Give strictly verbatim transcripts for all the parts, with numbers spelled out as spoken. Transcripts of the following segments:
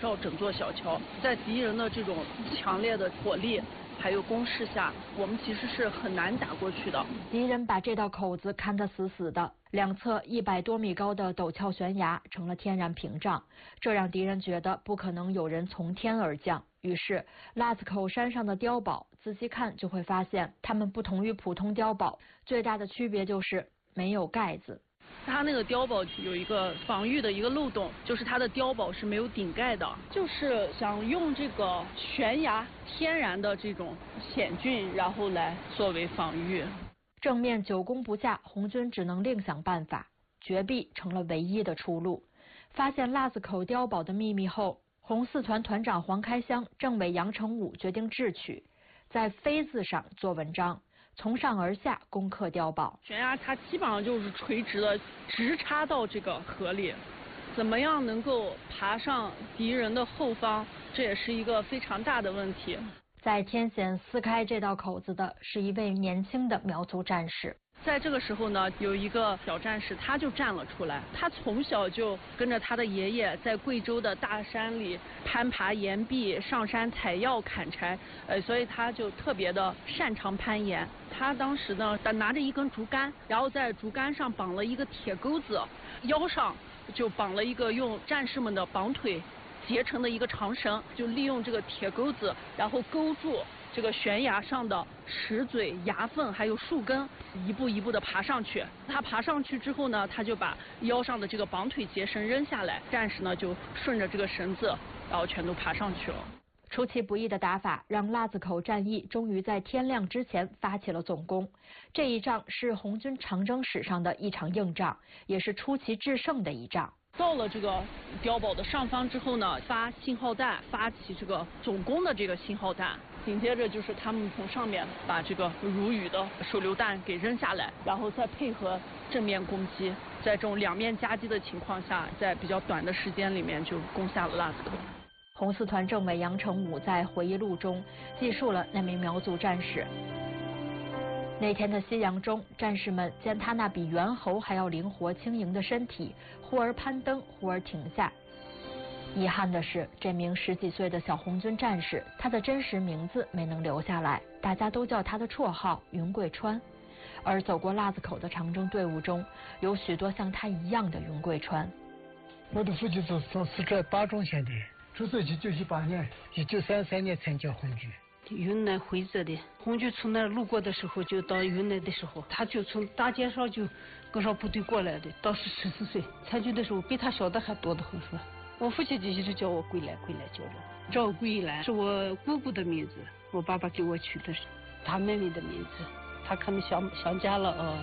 罩整座小桥。在敌人的这种强烈的火力还有攻势下，我们其实是很难打过去的。 敌人把这道口子看得死死的，两侧一百多米高的陡峭悬崖成了天然屏障，这让敌人觉得不可能有人从天而降。于是，腊子口山上的碉堡，仔细看就会发现，它们不同于普通碉堡，最大的区别就是没有盖子。 它那个碉堡有一个防御的一个漏洞，就是它的碉堡是没有顶盖的，就是想用这个悬崖天然的这种险峻，然后来作为防御。 正面久攻不下，红军只能另想办法，绝壁成了唯一的出路。发现腊子口碉堡的秘密后，红四团团长黄开湘、政委杨成武决定智取，在飞字上做文章，从上而下攻克碉堡。 悬崖它基本上就是垂直的，直插到这个河里，怎么样能够爬上敌人的后方，这也是一个非常大的问题。 在天险撕开这道口子的是一位年轻的苗族战士。 在这个时候呢，有一个小战士，他就站了出来。他从小就跟着他的爷爷在贵州的大山里攀爬岩壁、上山采药、砍柴，呃，所以他就特别的擅长攀岩。他当时呢，拿着一根竹竿，然后在竹竿上绑了一个铁钩子，腰上就绑了一个用战士们的绑腿结成的一个长绳，就利用这个铁钩子，然后勾住这个悬崖上的石嘴、崖缝还有树根，一步一步的爬上去。他爬上去之后呢，他就把腰上的这个绑腿结绳扔下来，战士呢就顺着这个绳子，然后全都爬上去了。 出其不意的打法让腊子口战役终于在天亮之前发起了总攻。这一仗是红军长征史上的一场硬仗，也是出奇制胜的一仗。 到了这个碉堡的上方之后呢，发信号弹，发起这个总攻的这个信号弹。紧接着就是他们从上面把这个如雨的手榴弹给扔下来，然后再配合正面攻击，在这种两面夹击的情况下，在比较短的时间里面就攻下了腊子口。 红四团政委杨成武在回忆录中记述了那名苗族战士。那天的夕阳中，战士们见他那比猿猴还要灵活轻盈的身体，忽而攀登，忽而停下。遗憾的是，这名十几岁的小红军战士，他的真实名字没能留下来，大家都叫他的绰号云贵川。而走过腊子口的长征队伍中，有许多像他一样的云贵川。 我的父亲是从四川巴中县的，出生一九一八年，一九三三年参加红军。 云南徽州的，红军从那儿路过的时候，就到云南的时候，他就从大街上就跟上部队过来的。当时十四岁，参军的时候比他小的还多得很说。我父亲就一直叫我归来归来叫着。赵桂兰是我姑姑的名字，我爸爸给我取的是他妹妹的名字，他可能想想家了啊。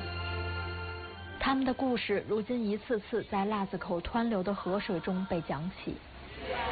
他们的故事如今一次次在腊子口湍流的河水中被讲起。